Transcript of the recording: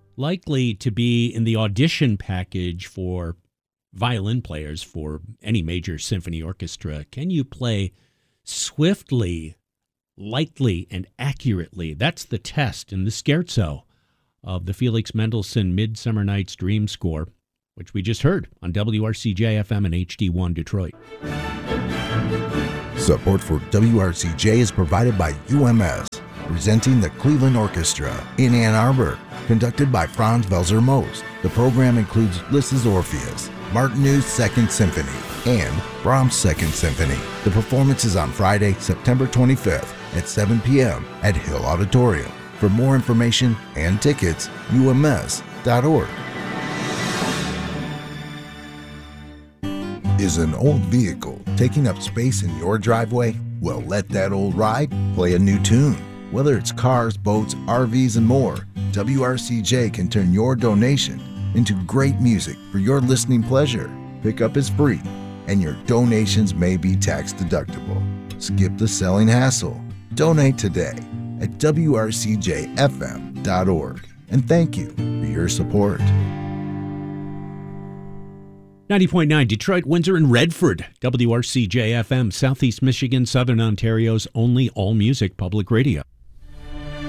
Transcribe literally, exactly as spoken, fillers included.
likely to be in the audition package for violin players for any major symphony orchestra. Can you play swiftly, lightly, and accurately? That's the test in the scherzo of the Felix Mendelssohn Midsummer Night's Dream score, which we just heard on W R C J F M and H D one Detroit. Support for W R C J is provided by U M S, presenting the Cleveland Orchestra in Ann Arbor, conducted by Franz Welser Most. The program includes Liszt's Orpheus, Martineau's Second Symphony, and Brahms' Second Symphony. The performance is on Friday, September twenty-fifth at seven p.m. at Hill Auditorium. For more information and tickets, U M S dot org. Is an old vehicle taking up space in your driveway? Well, let that old ride play a new tune. Whether it's cars, boats, R Vs, and more, W R C J can turn your donation into great music for your listening pleasure. Pickup is free, and your donations may be tax deductible. Skip the selling hassle. Donate today at W R C J F M dot org. And thank you for your support. ninety point nine Detroit, Windsor, and Redford. W R C J F M, Southeast Michigan, Southern Ontario's only all-music public radio.